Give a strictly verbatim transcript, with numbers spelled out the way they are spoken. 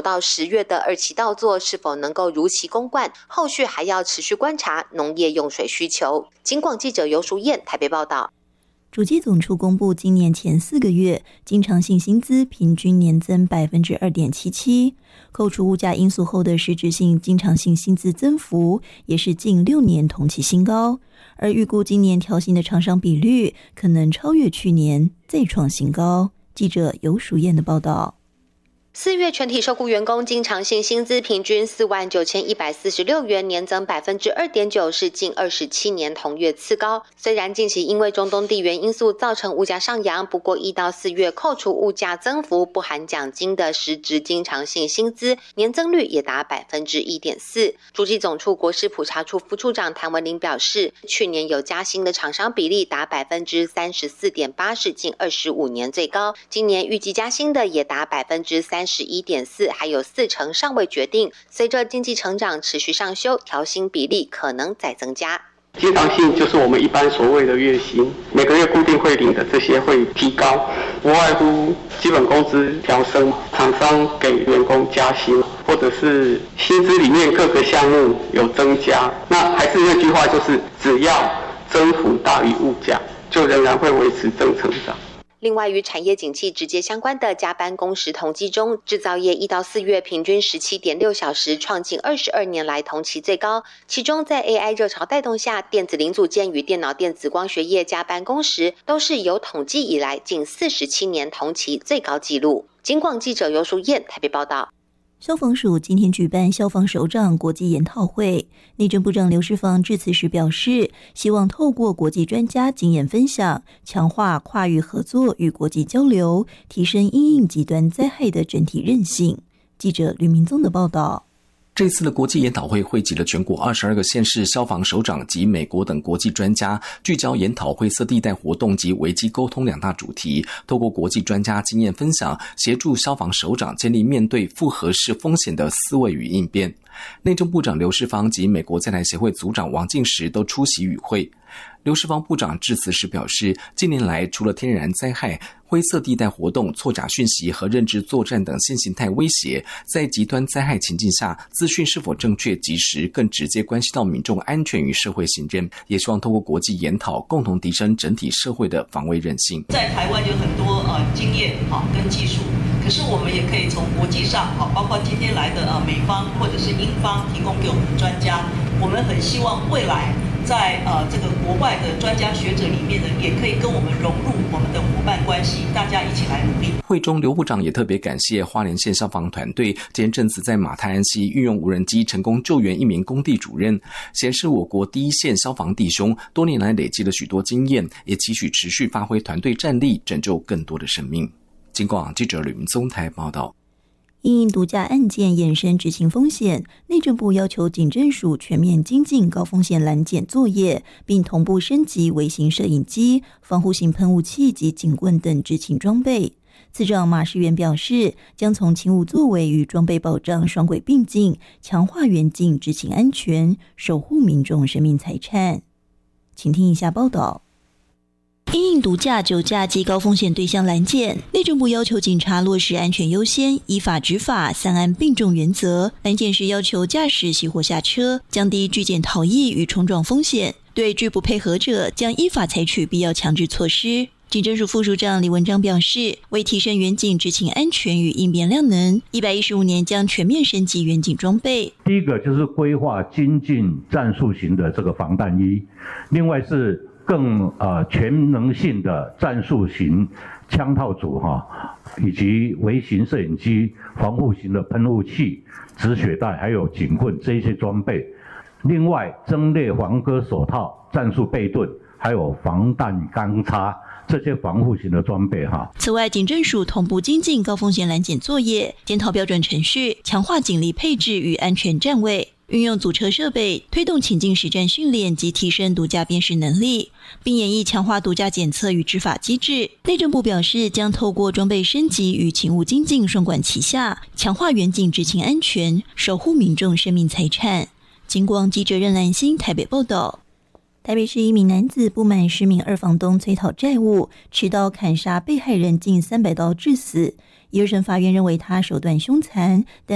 到十月的二期稻作是否能够如期供灌，后续还要持续观察农业用水需求。警广记者游淑燕台北报道。 主计总处公布今年前四个月经常性薪资平均年增 百分之二点七七， 扣除物价因素后的实质性经常性薪资增幅也是近六年同期新高，而预估今年调薪的厂商比率可能超越去年，再创新高。记者游淑燕的报道。 四月全体受雇员工经常性薪资平均四万九千一百四十六元，年增 百分之二点九， 是近二十七年同月次高。虽然近期因为中东地缘因素造成物价上扬，不过一到四月扣除物价增幅不含奖金的实质经常性薪资年增率也达 百分之一点四。 主计总处国事普查处副处长谭文玲表示，去年有加薪的厂商比例达 百分之三十四点八， 是近二十五年最高。今年预计加薪的也达 百分之三十一点四， 还有四成尚未决定。随着经济成长持续上修，调薪比例可能再增加。 经常性就是我们一般所谓的月薪，每个月固定会领的这些会提高，不外乎基本工资调升，厂商给员工加薪，或者是薪资里面各个项目有增加。那还是那句话，就是只要增幅大于物价，就仍然会维持正成长。 另外，与产业景气直接相关的加班工时统计中，制造业一到四月平均 十七点六小时，创近二十二年来同期最高。其中在 A I 热潮带动下，电子零组件与电脑电子光学业加班工时都是有统计以来近四十七年同期最高纪录。警广记者游淑燕台北报道。 消防署今天举办消防首长国际研讨会，内政部长刘世芳致辞时表示，希望透过国际专家经验分享，强化跨域合作与国际交流，提升因应极端灾害的整体韧性。记者吕明宗的报道。 这次的国际研讨会汇集了全国二十二个县市消防首长及美国等国际专家，聚焦研讨灰色地带活动及危机沟通两大主题，透过国际专家经验分享，协助消防首长建立面对复合式风险的思维与应变。内政部长刘世芳及美国在台协会组长王敬时都出席与会。刘世芳部长致辞时表示，近年来除了天然灾害、灰色地带活动、错假讯息和认知作战等新形态威胁，在极端灾害情境下，资讯是否正确及时，更直接关系到民众安全与社会信任。也希望透过国际研讨，共同提升整体社会的防卫韧性。 在台湾有很多呃经验好跟技术，可是我们也可以从国际上好，包括今天来的呃美方或者是英方提供给我们的专家，我们很希望未来在呃这个国外的专家学者里面呢，也可以跟我们融入我们的伙伴关系，大家一起来努力。 会中，刘部长也特别感谢花莲县消防团队前阵子在马太安溪运用无人机成功救援一名工地主任，显示我国第一线消防弟兄多年来累积了许多经验，也期许持续发挥团队战力，拯救更多的生命。警广记者吕明宗台报道。 因应毒驾案件衍生执行风险，内政部要求警政署全面精进高风险拦检作业，并同步升级微型摄影机、防护型喷雾器及警棍等执勤装备。次长马世元表示，将从勤务作为与装备保障双轨并进，强化远警执勤安全，守护民众生命财产。请听一下报道。因应毒驾、酒驾及高风险对象拦检，内政部要求警察落实安全优先、依法执法、三安并重原则。拦检时要求驾驶熄火下车，降低拒检逃逸与冲撞风险。对拒不配合者，将依法采取必要强制措施。警政署副署长李文章表示，为提升远警执勤安全与应变量能，一百一十五年将全面升级远警装备。 第一个就是规划精进战术型的这个防弹衣，另外是更呃全能性的战术型枪套组哈，以及微型摄影机、防护型的喷雾器、止血带还有警棍这一些装备。另外，增列防割手套、战术背盾，还有防弹钢叉这些防护型的装备哈。 此外，警政署同步精进高风险拦检作业，检讨标准程序，强化警力配置与安全站位。运用阻车设备，推动情境实战训练及提升毒驾辨识能力，并演绎强化毒驾检测与执法机制。内政部表示，将透过装备升级与勤务精进双管齐下，强化远警执勤安全，守护民众生命财产。警广记者任兰心台北报道。台北市一名男子不满十名二房东催讨债务，持刀砍杀被害人近三百刀致死。一二审法院认为他手段凶残，但